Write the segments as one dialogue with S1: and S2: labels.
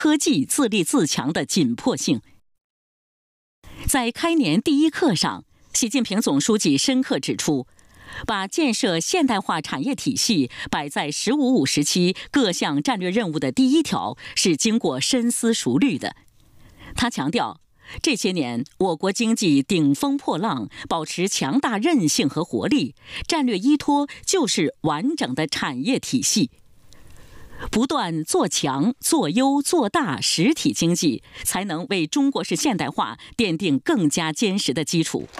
S1: 科技自立自强的紧迫性。在开年第一课上，习近平总书记深刻指出，把建设现代化产业体系摆在“十五五”时期各项战略任务的第一条，是经过深思熟虑的。他强调，这些年我国经济顶风破浪，保持强大韧性和活力，战略依托就是完整的产业体系。不断做强、做优、做大实体经济，才能为中国式现代化奠定更加坚实的基础。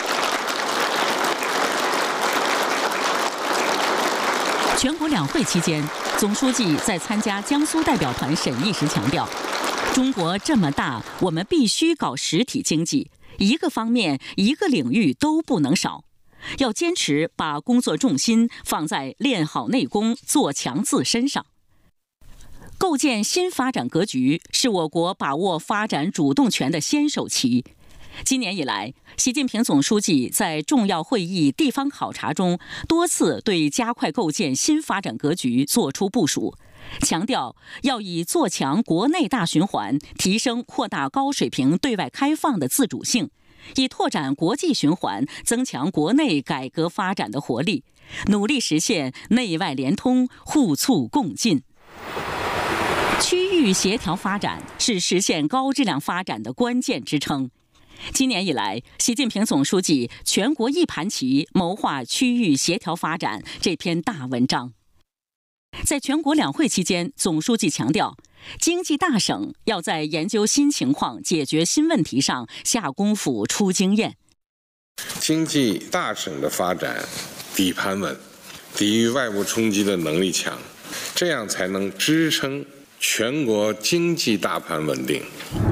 S1: 全国两会期间，总书记在参加江苏代表团审议时强调，中国这么大，我们必须搞实体经济，一个方面、一个领域都不能少。要坚持把工作重心放在练好内功、做强自身上。构建新发展格局是我国把握发展主动权的先手棋。今年以来，习近平总书记在重要会议、地方考察中多次对加快构建新发展格局作出部署，强调要以做强国内大循环、提升扩大高水平对外开放的自主性，以拓展国际循环、增强国内改革发展的活力，努力实现内外联通、互促共进。区域协调发展是实现高质量发展的关键支撑。今年以来，习近平总书记全国一盘棋谋划区域协调发展这篇大文章。在全国两会期间，总书记强调，经济大省要在研究新情况、解决新问题上下功夫、出经验。
S2: 经济大省的发展底盘稳，抵御外部冲击的能力强，这样才能支撑全国经济大盘稳定。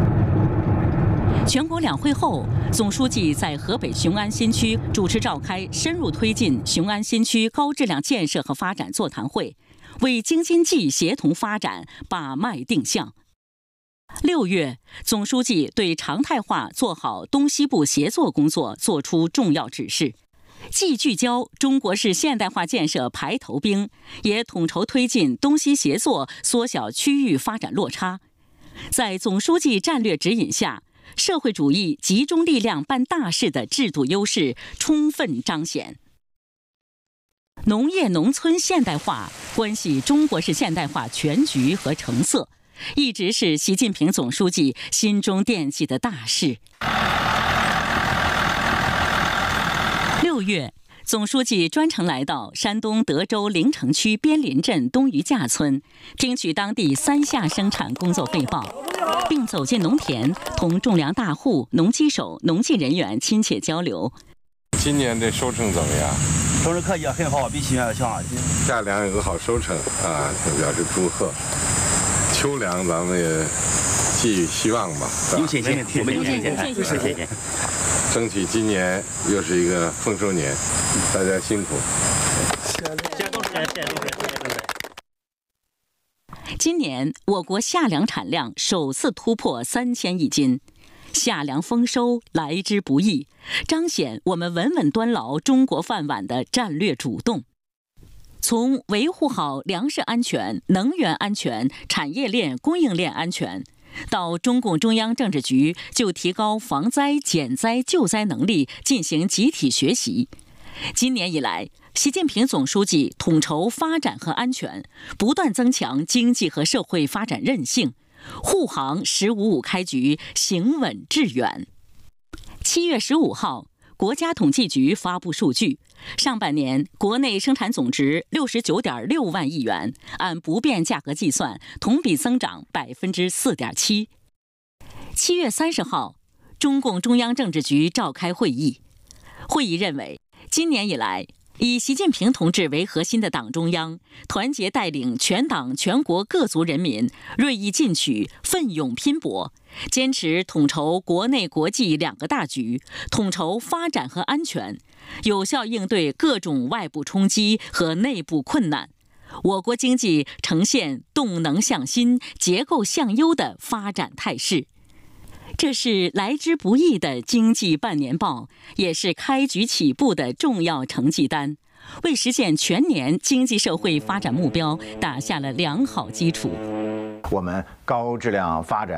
S1: 全国两会后，总书记在河北雄安新区主持召开深入推进雄安新区高质量建设和发展座谈会，为京津冀协同发展把脉定向。6月，总书记对常态化做好东西部协作工作作出重要指示，既聚焦中国式现代化建设排头兵，也统筹推进东西协作，缩小区域发展落差。在总书记战略指引下，社会主义集中力量办大事的制度优势充分彰显。农业农村现代化关系中国式现代化全局和成色，一直是习近平总书记心中惦记的大事。6月，总书记专程来到山东德州临城区边林镇东余架村，听取当地3下生产工作汇报，并走进农田，同种粮大户、农机手、农技人员亲切交流。
S2: 今年的收成怎么样？
S3: 收成可以，很好，比去年要强。
S2: 夏粮有个好收成啊，表示祝贺。秋粮咱们也寄予希望吧。
S3: 有信心，我们有信心，有信心。
S2: 争取今年又是一个丰收年，大家辛苦。
S1: 今年我国夏粮产量首次突破3000亿斤，夏粮丰收来之不易，彰显我们稳稳端牢中国饭碗的战略主动。从维护好粮食安全、能源安全、产业链、供应链安全，到中共中央政治局就提高防灾、减灾、救灾能力进行集体学习。今年以来，习近平总书记统筹发展和安全，不断增强经济和社会发展韧性，护航“15+5”开局，行稳致远。7月15号，国家统计局发布数据，上半年国内生产总值69.6万亿元，按不变价格计算，同比增长4.7%。7月30号，中共中央政治局召开会议，会议认为，今年以来，以习近平同志为核心的党中央团结带领全党全国各族人民锐意进取、奋勇拼搏，坚持统筹国内国际2个大局，统筹发展和安全，有效应对各种外部冲击和内部困难，我国经济呈现动能向新、结构向优的发展态势。这是来之不易的经济半年报，也是开局起步的重要成绩单， 为实现全年经济社会发展目标打下了良好基础。
S4: 我们高质量发展